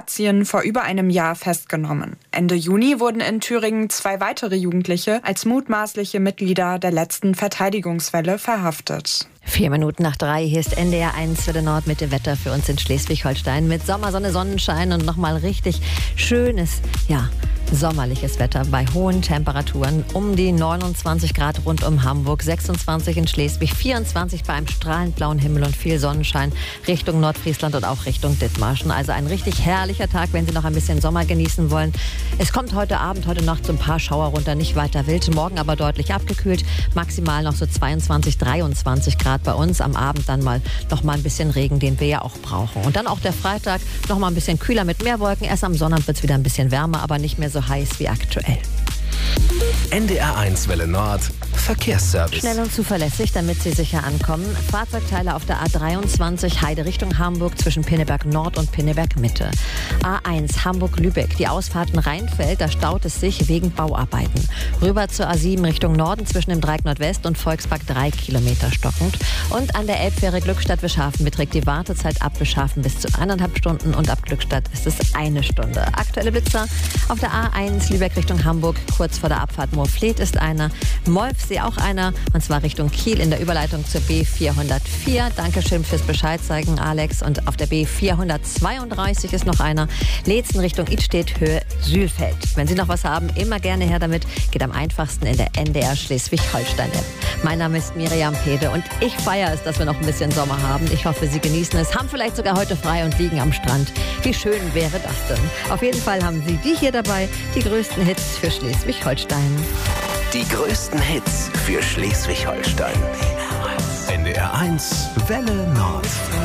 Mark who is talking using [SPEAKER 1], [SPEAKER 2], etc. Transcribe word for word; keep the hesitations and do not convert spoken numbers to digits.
[SPEAKER 1] Razzien vor über einem Jahr festgenommen. Ende Juni wurden in Thüringen zwei weitere Jugendliche als mutmaßliche Mitglieder der letzten Verteidigungswelle verhaftet.
[SPEAKER 2] Vier Minuten nach drei, hier ist N D R eins Welle Nord mit dem Wetter für uns in Schleswig-Holstein mit Sommersonne, Sonnenschein und nochmal richtig schönes, ja, sommerliches Wetter bei hohen Temperaturen. Um die neunundzwanzig Grad rund um Hamburg, sechsundzwanzig in Schleswig, vierundzwanzig bei einem strahlend blauen Himmel und viel Sonnenschein Richtung Nordfriesland und auch Richtung Dithmarschen. Also ein richtig herrlicher Tag, wenn Sie noch ein bisschen Sommer genießen wollen. Es kommt heute Abend, heute Nacht so ein paar Schauer runter, nicht weiter wild. Morgen aber deutlich abgekühlt, maximal noch so zweiundzwanzig, dreiundzwanzig Grad bei uns. Am Abend dann mal noch mal ein bisschen Regen, den wir ja auch brauchen. Und dann auch der Freitag noch mal ein bisschen kühler mit mehr Wolken. Erst am Sonnabend wird es wieder ein bisschen wärmer, aber nicht mehr so heiß wie aktuell.
[SPEAKER 3] N D R eins Welle Nord Verkehrsservice.
[SPEAKER 2] Schnell und zuverlässig, damit Sie sicher ankommen. Fahrzeugteile auf der A dreiundzwanzig Heide Richtung Hamburg zwischen Pinneberg Nord und Pinneberg Mitte. A eins Hamburg-Lübeck, die Ausfahrten Rheinfeld, da staut es sich wegen Bauarbeiten. Rüber zur A sieben Richtung Norden zwischen dem Dreieck Nordwest und Volkspark drei Kilometer stockend. Und an der Elbfähre Glückstadt-Wischhafen beträgt die Wartezeit ab Wischhafen bis zu eineinhalb Stunden und ab Glückstadt ist es eine Stunde. Aktuelle Blitzer auf der A eins Lübeck Richtung Hamburg, kurz vor der Abfahrt Moorfleet ist einer. Molfsee auch einer, und zwar Richtung Kiel in der Überleitung zur B vierhundertvier. Dankeschön fürs Bescheid zeigen, Alex. Und auf der B vierhundertzweiunddreißig ist noch einer. Leetzen Richtung Idstedt, Höhe Sülfeld. Wenn Sie noch was haben, immer gerne her damit. Geht am einfachsten in der N D R Schleswig-Holstein-App. Mein Name ist Miriam Pede und ich feiere es, dass wir noch ein bisschen Sommer haben. Ich hoffe, Sie genießen es, haben vielleicht sogar heute frei und liegen am Strand. Wie schön wäre das denn? Auf jeden Fall haben Sie die hier dabei, die größten Hits für Schleswig-Holstein.
[SPEAKER 3] Die größten Hits für Schleswig-Holstein. N D R eins Welle Nord.